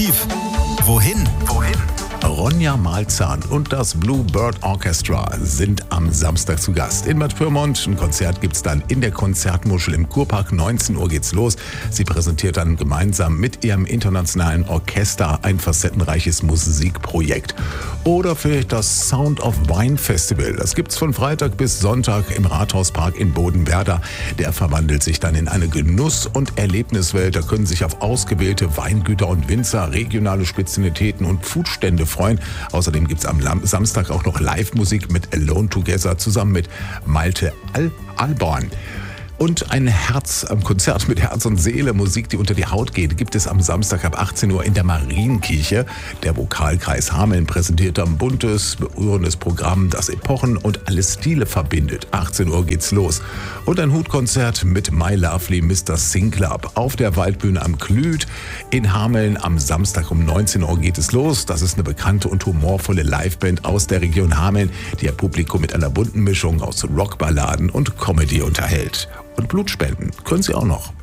Wohin? Ronja Malzahn und das Bluebird Orchestra sind am Samstag zu Gast in Bad Pyrmont. Ein Konzert gibt's dann in der Konzertmuschel im Kurpark. 19 Uhr geht's los. Sie präsentiert dann gemeinsam mit ihrem internationalen Orchester ein facettenreiches Musikprojekt. Oder vielleicht das Sound of Wine Festival. Das gibt's von Freitag bis Sonntag im Rathauspark in Bodenwerder. Der verwandelt sich dann in eine Genuss- und Erlebniswelt. Da können sich auf ausgewählte Weingüter und Winzer, regionale Spezialitäten und Foodstände freuen. Außerdem gibt's am Samstag auch noch Live-Musik mit Alone Together zusammen mit Malte Alborn. Und ein Konzert mit Herz und Seele, Musik, die unter die Haut geht, gibt es am Samstag ab 18 Uhr in der Marienkirche. Der Vokalkreis Hameln präsentiert ein buntes, berührendes Programm, das Epochen und alle Stile verbindet. 18 Uhr geht's los. Und ein Hutkonzert mit My Lovely Mr. Sing Club auf der Waldbühne am Klüt in Hameln. Am Samstag um 19 Uhr geht es los. Das ist eine bekannte und humorvolle Liveband aus der Region Hameln, die ihr Publikum mit einer bunten Mischung aus Rockballaden und Comedy unterhält. Und Blut spenden können Sie auch noch.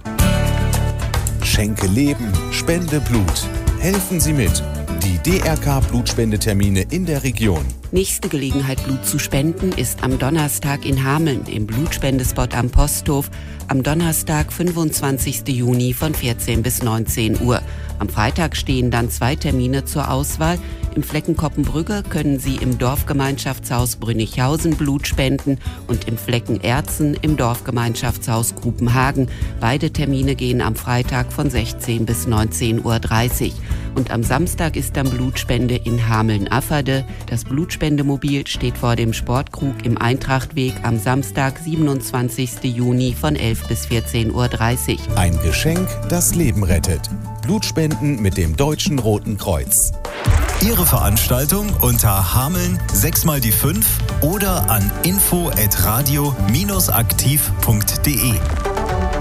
Schenke Leben, spende Blut. Helfen Sie mit. Die DRK-Blutspendetermine in der Region. Nächste Gelegenheit, Blut zu spenden, ist am Donnerstag in Hameln im Blutspendespot am Posthof. Am Donnerstag, 25. Juni von 14 bis 19 Uhr. Am Freitag stehen dann 2 Termine zur Auswahl. Im Flecken Koppenbrügge können Sie im Dorfgemeinschaftshaus Brünnichhausen Blut spenden und im Flecken Erzen im Dorfgemeinschaftshaus Grupenhagen. Beide Termine gehen am Freitag von 16 bis 19:30 Uhr. Und am Samstag ist dann Blutspende in Hameln-Afferde. Das Blutspendemobil steht vor dem Sportkrug im Eintrachtweg am Samstag, 27. Juni von 11 bis 14:30 Uhr. Ein Geschenk, das Leben rettet. Blutspenden mit dem Deutschen Roten Kreuz. Ihre Veranstaltung unter Hameln 6x5 oder an info@radio-aktiv.de.